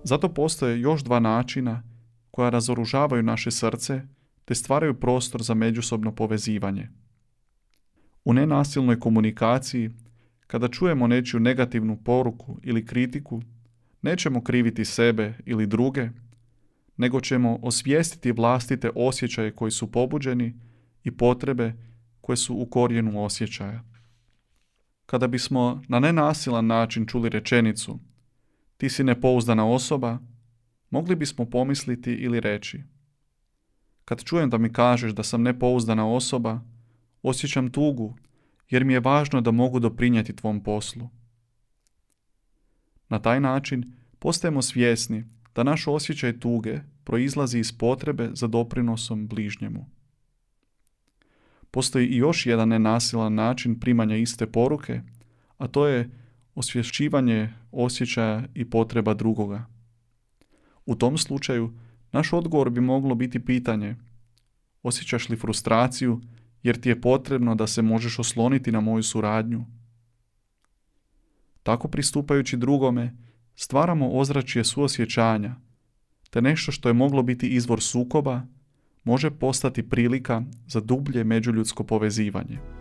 Zato postoje još dva načina koja razoružavaju naše srce te stvaraju prostor za međusobno povezivanje. U nenasilnoj komunikaciji, kada čujemo nečiju negativnu poruku ili kritiku, nećemo kriviti sebe ili druge, nego ćemo osvijestiti vlastite osjećaje koji su pobuđeni i potrebe koje su u korijenu osjećaja. Kada bismo na nenasilan način čuli rečenicu "ti si nepouzdana osoba", mogli bismo pomisliti ili reći: kad čujem da mi kažeš da sam nepouzdana osoba, osjećam tugu jer mi je važno da mogu doprinijeti tvom poslu. Na taj način postajemo svjesni da naš osjećaj tuge proizlazi iz potrebe za doprinosom bližnjemu. Postoji i još jedan nenasilan način primanja iste poruke, a to je osvješćivanje osjećaja i potreba drugoga. U tom slučaju, naš odgovor bi moglo biti pitanje: osjećaš li frustraciju jer ti je potrebno da se možeš osloniti na moju suradnju? Tako pristupajući drugome, stvaramo ozračje suosjećanja, te nešto što je moglo biti izvor sukoba može postati prilika za dublje međuljudsko povezivanje.